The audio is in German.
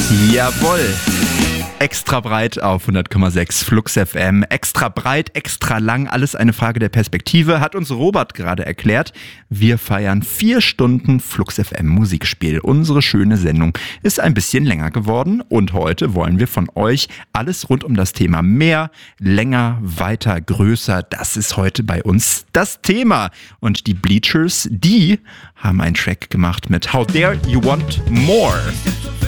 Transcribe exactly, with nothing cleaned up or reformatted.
Jawohl. Extra breit auf hundert Komma sechs Flux F M. Extra breit, extra lang, alles eine Frage der Perspektive, hat uns Robert gerade erklärt. Wir feiern vier Stunden Flux F M Musikspiel. Unsere schöne Sendung ist ein bisschen länger geworden und heute wollen wir von euch alles rund um das Thema mehr, länger, weiter, größer. Das ist heute bei uns das Thema. Und die Bleachers, die haben einen Track gemacht mit How Dare You Want More.